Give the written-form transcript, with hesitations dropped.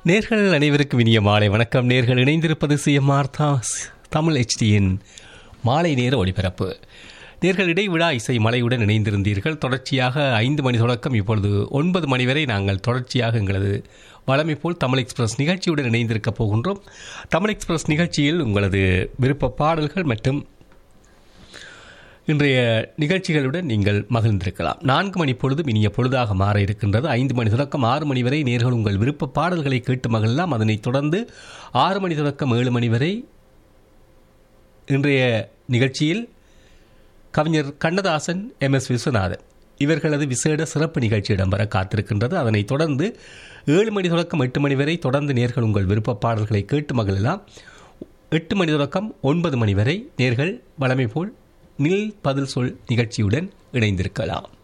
நேர்கள் அனைவருக்கும் இனிய மாலை வணக்கம். நேர்கள் இணைந்திருப்பது சிஎம்ஆர் தமிழ் HDயின் மாலை நேர ஒளிபரப்பு. நேர்கள் இடைவிழா இசை மலையுடன் இணைந்திருந்தீர்கள். தொடர்ச்சியாக 5 மணி தொடக்கம் இப்பொழுது 9 மணி வரை நாங்கள் தொடர்ச்சியாக எங்களது வழமை போல் தமிழ் எக்ஸ்பிரஸ் நிகழ்ச்சியுடன் இணைந்திருக்கப் போகின்றோம். தமிழ் எக்ஸ்பிரஸ் நிகழ்ச்சியில் உங்களது விருப்ப பாடல்கள் மற்றும் இன்றைய நிகழ்ச்சிகளுடன் நீங்கள் மகிழ்ந்திருக்கலாம். 4 மணி பொழுதும் இனிய பொழுதாக மாற இருக்கின்றது. 5 மணி தொடக்கம் 6 மணி வரை நேர்கள் உங்கள் விருப்ப பாடல்களை கேட்டு மகிழலாம். அதனைத் தொடர்ந்து 6 மணி தொடக்கம் 7 மணி வரை இன்றைய நிகழ்ச்சியில் கவிஞர் கண்ணதாசன், MS விஸ்வநாதன் இவர்களது விசேட சிறப்பு நிகழ்ச்சி இடம்பெற காத்திருக்கின்றது. அதனைத் தொடர்ந்து 7 மணி தொடக்கம் 8 மணி வரை தொடர்ந்து நேர்கள் உங்கள் விருப்ப பாடல்களை கேட்டு மகிழலாம். 8 மணி தொடக்கம் 9 மணி வரை நேர்கள் வழமை போல் நில் பதில் சொல் நிகழ்ச்சியுடன் இணைந்திருக்கலாம்.